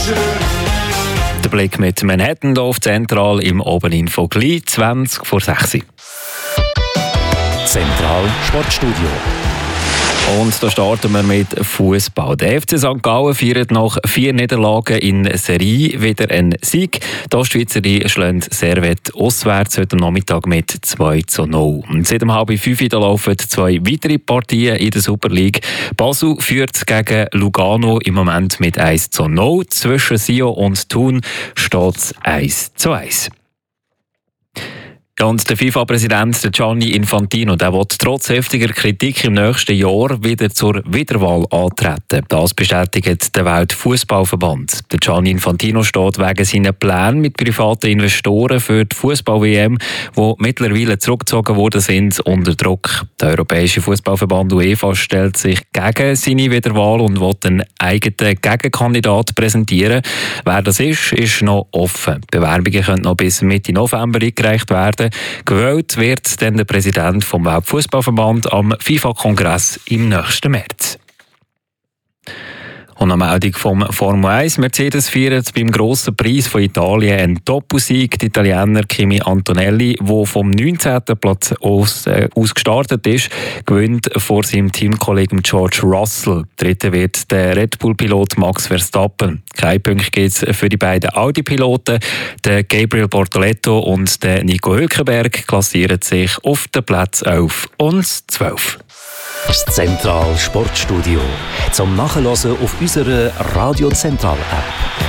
Der Blick mit Manhattan hier auf Zentral im Obeninfo gleich 20 vor 6. Zentral Sportstudio. Und da starten wir mit Fußball. Der FC St. Gallen feiert nach 4 Niederlagen in Serie wieder einen Sieg. Die Ostschweizer schlagen Servette auswärts heute Nachmittag mit 2:0. Und seit 4:30 laufen 2 weitere Partien in der Super League. Basel führt gegen Lugano im Moment mit 1:0. Zwischen Sion und Thun steht es 1:1. Und der FIFA-Präsident Gianni Infantino, der will trotz heftiger Kritik im nächsten Jahr wieder zur Wiederwahl antreten. Das bestätigt der Weltfußballverband. Der Gianni Infantino steht wegen seiner Pläne mit privaten Investoren für die Fußball-WM, die mittlerweile zurückgezogen worden sind, unter Druck. Der Europäische Fußballverband UEFA stellt sich gegen seine Wiederwahl und will einen eigenen Gegenkandidat präsentieren. Wer das ist noch offen. Die Bewerbungen können noch bis Mitte November eingereicht werden. Gewählt wird dann der Präsident vom Weltfußballverband am FIFA-Kongress im nächsten März. Und eine Meldung vom Formel 1. Mercedes feiert beim grossen Preis von Italien einen Doppelsieg. Der Italiener Kimi Antonelli, der vom 19. Platz aus gestartet ist, gewinnt vor seinem Teamkollegen George Russell. Dritter wird der Red Bull-Pilot Max Verstappen. Kein Punkt gibt es für die beiden Audi-Piloten. Der Gabriel Bortoletto und der Nico Hülkenberg klassieren sich auf den Plätzen 11 und 12. Das Zentral Sportstudio. Zum Nachhören auf unserer Radio Zentral App.